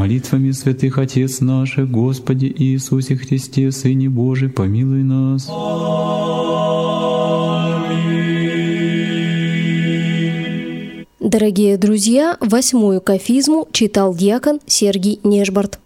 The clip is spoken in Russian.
молитвами святых Отец наших, Господи Иисусе Христе, Сыне Божий, помилуй нас. Дорогие друзья, 8-ю кафизму читал диакон Сергий Нежбарт.